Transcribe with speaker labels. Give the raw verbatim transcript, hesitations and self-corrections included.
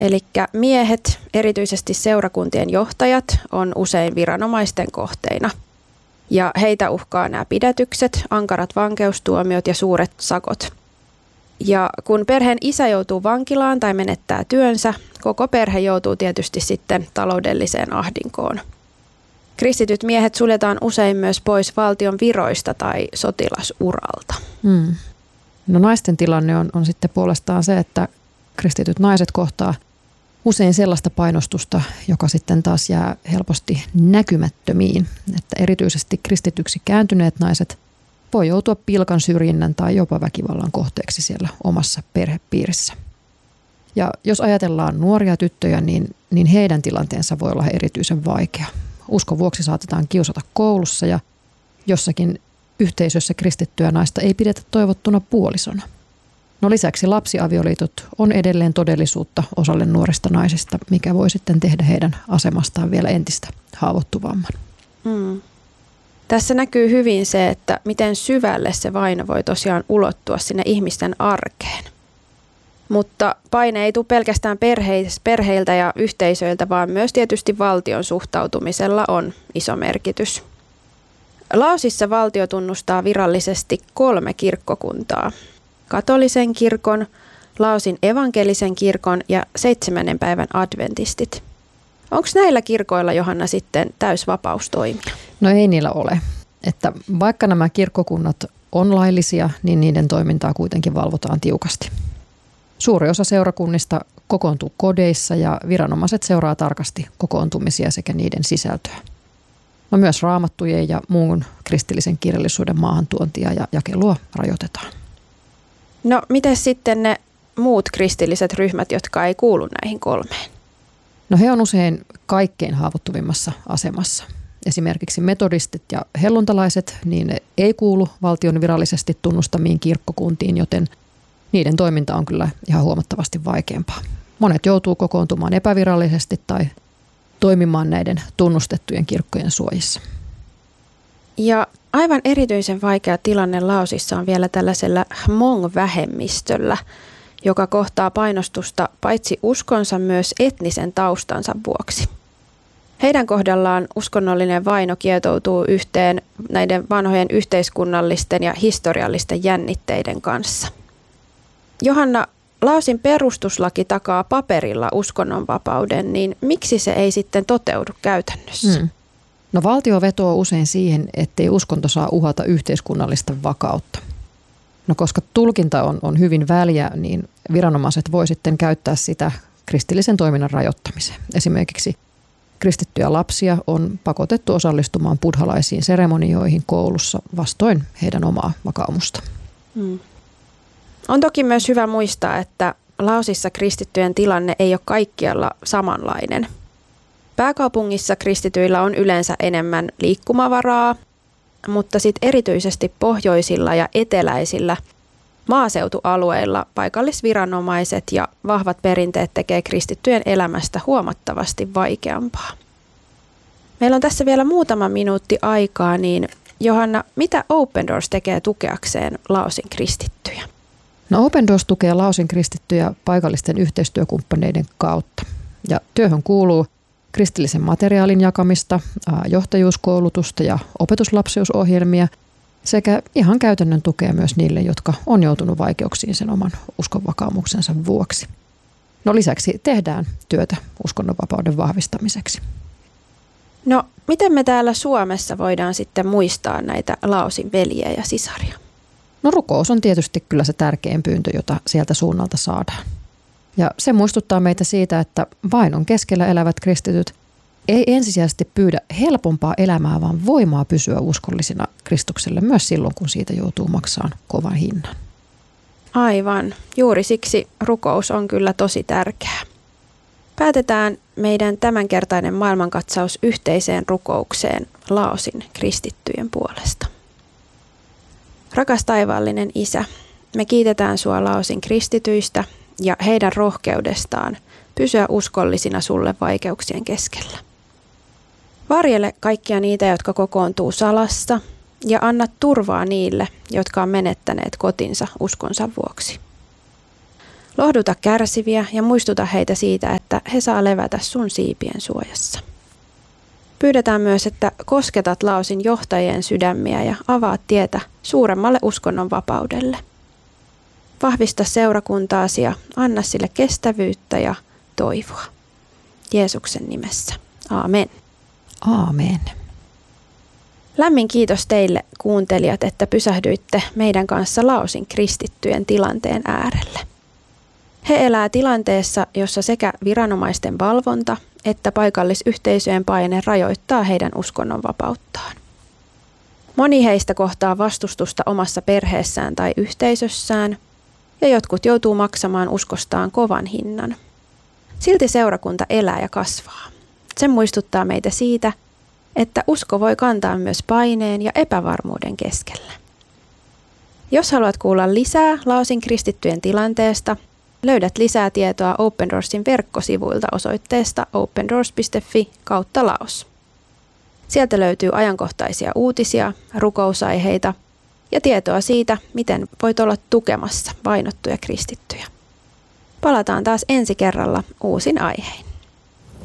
Speaker 1: Eli miehet, erityisesti seurakuntien johtajat, on usein viranomaisten kohteina. Ja heitä uhkaa nämä pidätykset, ankarat vankeustuomiot ja suuret sakot. Ja kun perheen isä joutuu vankilaan tai menettää työnsä, koko perhe joutuu tietysti sitten taloudelliseen ahdinkoon. Kristityt miehet suljetaan usein myös pois valtion viroista tai sotilasuralta.
Speaker 2: Hmm. No naisten tilanne on, on sitten puolestaan se, että kristityt naiset kohtaa usein sellaista painostusta, joka sitten taas jää helposti näkymättömiin. Että erityisesti kristityksi kääntyneet naiset voi joutua pilkan, syrjinnän tai jopa väkivallan kohteeksi siellä omassa perhepiirissä. Ja jos ajatellaan nuoria tyttöjä, niin, niin heidän tilanteensa voi olla erityisen vaikea. Uskon vuoksi saatetaan kiusata koulussa ja jossakin yhteisössä kristittyä naista ei pidetä toivottuna puolisona. No lisäksi lapsiavioliitot on edelleen todellisuutta osalle nuorista naisista, mikä voi sitten tehdä heidän asemastaan vielä entistä haavoittuvamman.
Speaker 1: Mm. Tässä näkyy hyvin se, että miten syvälle se vaino voi tosiaan ulottua sinne ihmisten arkeen. Mutta paine ei tule pelkästään perheiltä ja yhteisöiltä, vaan myös tietysti valtion suhtautumisella on iso merkitys. Laosissa valtio tunnustaa virallisesti kolme kirkkokuntaa. Katolisen kirkon, Laosin evankelisen kirkon ja seitsemännen päivän adventistit. Onko näillä kirkoilla, Johanna, sitten täysvapaus toimia?
Speaker 2: No ei niillä ole. Että vaikka nämä kirkkokunnat on laillisia, niin niiden toimintaa kuitenkin valvotaan tiukasti. Suuri osa seurakunnista kokoontuu kodeissa ja viranomaiset seuraa tarkasti kokoontumisia sekä niiden sisältöä. No myös raamattujen ja muun kristillisen kirjallisuuden maahantuontia ja jakelua rajoitetaan.
Speaker 1: No miten sitten ne muut kristilliset ryhmät, jotka ei kuulu näihin kolmeen?
Speaker 2: No he on usein kaikkein haavoittuvimmassa asemassa. Esimerkiksi metodistit ja helluntalaiset, niin ne ei kuulu valtion virallisesti tunnustamiin kirkkokuntiin, joten niiden toiminta on kyllä ihan huomattavasti vaikeampaa. Monet joutuu kokoontumaan epävirallisesti tai toimimaan näiden tunnustettujen kirkkojen suojissa.
Speaker 1: Ja aivan erityisen vaikea tilanne Laosissa on vielä tällaisella Hmong-vähemmistöllä, joka kohtaa painostusta paitsi uskonsa myös etnisen taustansa vuoksi. Heidän kohdallaan uskonnollinen vaino kietoutuu yhteen näiden vanhojen yhteiskunnallisten ja historiallisten jännitteiden kanssa. Johanna, Laosin perustuslaki takaa paperilla uskonnonvapauden, niin miksi se ei sitten toteudu käytännössä?
Speaker 2: Hmm. No valtio vetoo usein siihen, ettei uskonto saa uhata yhteiskunnallista vakautta. No koska tulkinta on, on hyvin väljä, niin viranomaiset voi sitten käyttää sitä kristillisen toiminnan rajoittamiseen. Esimerkiksi kristittyjä lapsia on pakotettu osallistumaan buddhalaisiin seremonioihin koulussa vastoin heidän omaa vakaumusta.
Speaker 1: Hmm. On toki myös hyvä muistaa, että Laosissa kristittyjen tilanne ei ole kaikkialla samanlainen. Pääkaupungissa kristityillä on yleensä enemmän liikkumavaraa, mutta sitten erityisesti pohjoisilla ja eteläisillä maaseutualueilla paikallisviranomaiset ja vahvat perinteet tekee kristittyjen elämästä huomattavasti vaikeampaa. Meillä on tässä vielä muutama minuutti aikaa, niin Johanna, mitä Open Doors tekee tukeakseen Laosin kristittyjä?
Speaker 2: No Open Doors tukee Laosin kristittyjä paikallisten yhteistyökumppaneiden kautta. Ja työhön kuuluu kristillisen materiaalin jakamista, johtajuuskoulutusta ja opetuslapseusohjelmia sekä ihan käytännön tukea myös niille, jotka on joutunut vaikeuksiin sen oman uskonvakaumuksensa vuoksi. No lisäksi tehdään työtä uskonnonvapauden vahvistamiseksi.
Speaker 1: No miten me täällä Suomessa voidaan sitten muistaa näitä Laosin veljiä ja sisaria?
Speaker 2: No rukous on tietysti kyllä se tärkein pyyntö, jota sieltä suunnalta saadaan. Ja se muistuttaa meitä siitä, että vainon keskellä elävät kristityt ei ensisijaisesti pyydä helpompaa elämää, vaan voimaa pysyä uskollisina Kristukselle myös silloin, kun siitä joutuu maksamaan kovan hinnan.
Speaker 1: Aivan. Juuri siksi rukous on kyllä tosi tärkeää. Päätetään meidän tämänkertainen maailmankatsaus yhteiseen rukoukseen Laosin kristittyjen puolesta. Rakas taivaallinen Isä, me kiitetään sua Laosin kristityistä ja heidän rohkeudestaan pysyä uskollisina sulle vaikeuksien keskellä. Varjele kaikkia niitä, jotka kokoontuu salassa, ja anna turvaa niille, jotka on menettäneet kotinsa uskonsa vuoksi. Lohduta kärsiviä ja muistuta heitä siitä, että he saa levätä sun siipien suojassa. Pyydetään myös, että kosketat Laosin johtajien sydämiä ja avaat tietä suuremmalle uskonnon vapaudelle. Vahvista seurakuntaasi ja anna sille kestävyyttä ja toivoa. Jeesuksen nimessä. Aamen.
Speaker 2: Aamen.
Speaker 1: Lämmin kiitos teille kuuntelijat, että pysähdyitte meidän kanssa Laosin kristittyjen tilanteen äärelle. He elää tilanteessa, jossa sekä viranomaisten valvonta että paikallisyhteisöjen paine rajoittaa heidän uskonnonvapauttaan. Moni heistä kohtaa vastustusta omassa perheessään tai yhteisössään, ja jotkut joutuu maksamaan uskostaan kovan hinnan. Silti seurakunta elää ja kasvaa. Se muistuttaa meitä siitä, että usko voi kantaa myös paineen ja epävarmuuden keskellä. Jos haluat kuulla lisää Laosin kristittyjen tilanteesta, löydät lisää tietoa Open Doorsin verkkosivuilta osoitteesta opendoors piste fi kautta Laos. Sieltä löytyy ajankohtaisia uutisia, rukousaiheita ja tietoa siitä, miten voit olla tukemassa vainottuja kristittyjä. Palataan taas ensi kerralla uusin aihein.